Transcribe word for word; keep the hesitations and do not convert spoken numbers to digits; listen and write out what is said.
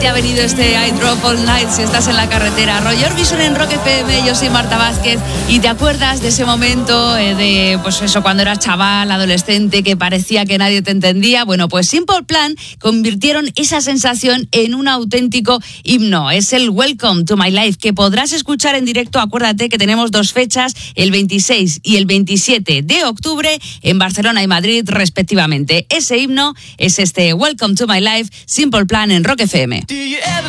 Ya ha venido este I Drop All Night si estás en la carretera. Roy Orbison en Rock F M, yo soy Marta Vázquez. ¿Y te acuerdas de ese momento eh, de, pues eso, cuando eras chaval, adolescente, que parecía que nadie te entendía? Bueno, pues Simple Plan convirtieron esa sensación en un auténtico himno. Es el Welcome to My Life, que podrás escuchar en directo. Acuérdate que tenemos dos fechas, el veintiséis y el veintisiete de octubre, en Barcelona y Madrid, respectivamente. Ese himno es este Welcome to My Life, Simple Plan en Rock F M. Do you ever